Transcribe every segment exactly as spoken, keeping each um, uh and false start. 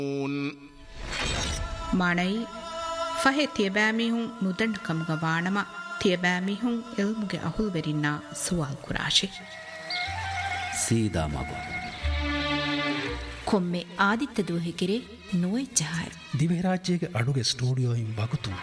ಮಾಣೈ ಫಹೆ ತಿಯಬಾಮಿಹುಂ ನುದಂಡ ಕಮುಗ ವಾಣಮ ತಿಯಬಾಮಿಹುಂ ಇಲ್ಮುಗೆ ಅಹುಲ್ವೆರಿನ್ನ ಸುವಾಲ್ ಕುರಾಶಿ ಸೀದಾ ಮಗು ಕೊಮ್ಮೆ ಆದಿತ್ಯ ದೂಹಿಕಿರೆ ನೋಯ್ ಜಹಾಯ್ ದಿವೆರಾಜ್ಯಗೆ ಅಡುಗೆ ಸ್ಟುಡಿಯೋ ಇಂ ಬಗುತು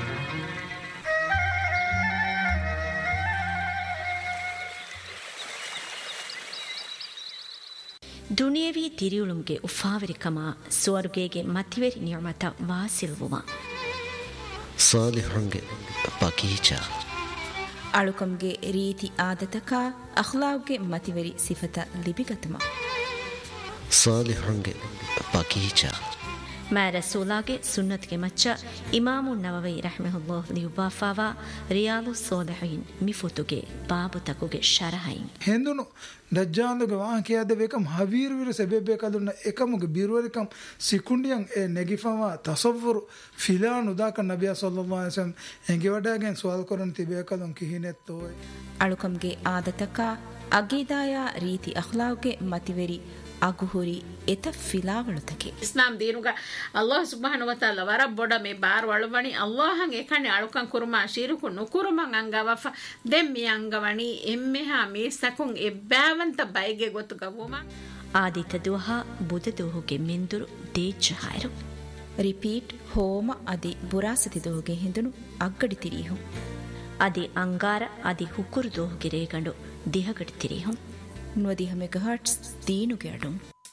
ದುನಿಯವಿ ತಿರಿಯುಳುಂಗೆ ಉಫಾವರಿಕಮ ಸ್ವರ್ಗೆಗೆ ಮತಿವೆರಿ ನಿಯಮತ ವಾಸಿಲ್ವುಮ ಸಾಲಿಹಂಗೆ ಬಗೀಚ ಅಳುಕಂಗೆ ರೀತಿ ಆದತಕ ಅಖ್ಲಾವ್ಗೆ ಮತಿವೆರಿ ಸಿಫತ ಲಿಬಿಗತಮ ಸಾಲಿಹಂಗೆ ಬಗೀಚ ಮಾ ರಸೂಲಾಗೆ ಸುನ್ನತ್ಗೆ ಮಚ್ಚ ಇಮಾಮು ನವವಿ ರಹ್ಮಹುಲ್ಲಾಹ್ ಲಿಯುಬಾಫಾವಾ ರಿಯಾಲು ಸೋಲಿಹೀನ್ ಮಿಫುತುಗೆ ಬಾಬು ತಕುಗೆ ಶರಹೈನ್ ಹೆಂದುನು ದಜ್ಜಾಲುಗೆ ವಾಹಕಿಯಾದ ಬೇಕಂ ಹವೀರ್ ವೀರು ಸೆಬೆಬೇಕಾದುನ್ನ ಏಕಮುಗೆ ಬಿರುವರಿಕಂ ಸಿಕುಂಡಿಯಂ ಎ ನೆಗಿಫವಾ ತಸವ್ವರು ಫಿಲಾನು ದಾಕ ನಬಿಯ ಸಲ್ಲಲ್ಲಾಹು ಅಲೈಹಿ ವಸಲ್ಲಂ ಎಂಗೆ ವಡಾಗೆನ್ ಸವಾಲ್ ಕೊರನ್ ತಿಬೇಕದಂ ಕಿಹಿನೆತ್ತೋ ಅಳುಕಂಗೆ ಆದತಕ ಅಗೀದಾಯ ರೀತಿ ಅಖ್ಲಾವ್ಗೆ ಮತಿವೆರಿ ಅಗುಹುರಿ ಎತ ಫಿಲಾವಳುತಕೆ ಇಸ್ಲಾಂ ದೀನುಗ ಅಲ್ಲಾಹ್ ಸುಬ್ಹಾನಹು ವ ತಆಲಾ ವರ ಬೊಡ ಮೆ ಬಾರ್ ವಳುವಣಿ ಅಲ್ಲಾಹಂ ಏಕನೆ ಅಳುಕಂ ಕುರುಮಾ ಶಿರುಕು ನುಕುರುಮಂ ಅಂಗವಫ ದೆಮ್ಮಿ ಅಂಗವಣಿ ಎಮ್ಮೆಹಾ ಮೀಸಕುಂ ಎಬ್ಬಾವಂತ ಬೈಗೆ ಗೊತ್ತು ಗವುಮ ಆದಿತ ದುಹ ಬುದ ದುಹುಗೆ ಮಿಂದುರು ದೇಜ್ ಹಾಯರು ರಿಪೀಟ್ ಹೋಮ ಅದಿ ಬುರಾಸತಿ ದುಹುಗೆ ಹಿಂದುನು ಅಗ್ಗಡಿ ತಿರಿಹು ಅದಿ ಅಂಗಾರ ಅದಿ ಹುಕುರು ದುಹುಗೆ ರೇಗಂಡು ದಿಹಗಡಿ ತಿರಿಹು ನುವದಿಹ ಮೆಗಾಹರ್ಟ್ಸ್ ತೀನುಗೆ ಅಡು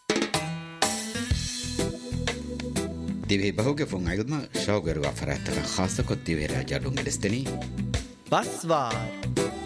ದಿವೆ ಬಹುಗೆ ಫೋನ್ ಐಲ್ಮ ಶೌಗರು ಅಫರಾತಕ ಖಾಸ ಕೊತ್ತಿವೆ ರಾಜ ಡುಂಗಡಿಸ್ತೀನಿ ಬಸ್ವಾರ್